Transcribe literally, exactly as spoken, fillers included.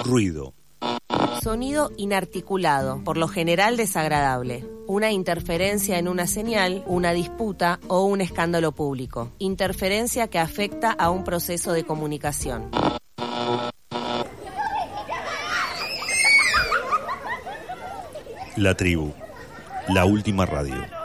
Ruido. Sonido inarticulado, por lo general desagradable. Una interferencia en una señal, una disputa o un escándalo público. Interferencia que afecta a un proceso de comunicación. La tribu. La última radio.